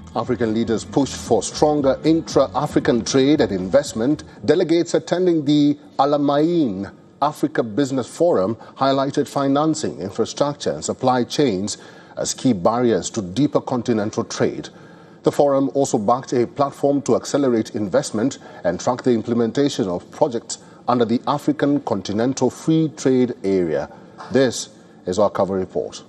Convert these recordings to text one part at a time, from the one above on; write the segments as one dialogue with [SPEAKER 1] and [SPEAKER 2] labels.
[SPEAKER 1] African leaders push for stronger intra-African trade and investment. Delegates attending the Alamein Africa Business Forum highlighted financing, infrastructure and supply chains as key barriers to deeper continental trade. The forum also backed a platform to accelerate investment and track the implementation of projects under the African Continental Free Trade Area. This is our cover report.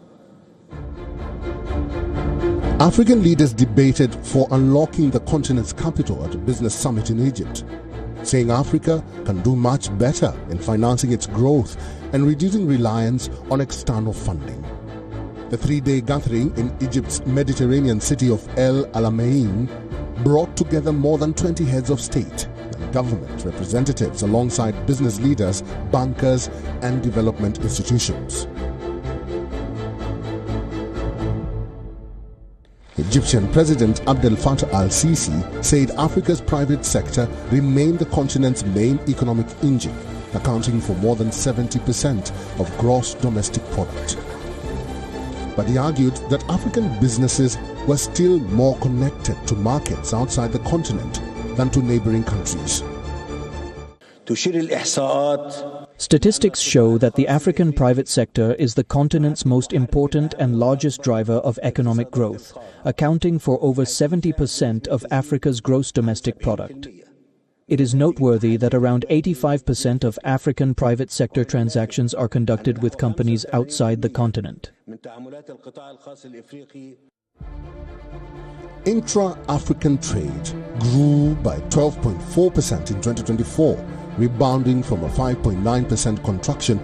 [SPEAKER 1] African leaders debated for unlocking the continent's capital at a business summit in Egypt, saying Africa can do much better in financing its growth and reducing reliance on external funding. The three-day gathering in Egypt's Mediterranean city of El Alamein brought together more than 20 heads of state and government representatives alongside business leaders, bankers and development institutions. Egyptian President Abdel Fattah al-Sisi said Africa's private sector remained the continent's main economic engine, accounting for more than 70% of gross domestic product. But he argued that African businesses were still more connected to markets outside the continent than to neighboring countries.
[SPEAKER 2] Statistics show that the African private sector is the continent's most important and largest driver of economic growth, accounting for over 70% of Africa's gross domestic product. It is noteworthy that around 85% of African private sector transactions are conducted with companies outside the continent.
[SPEAKER 1] Intra-African trade grew by 12.4% in 2024, rebounding from a 5.9% contraction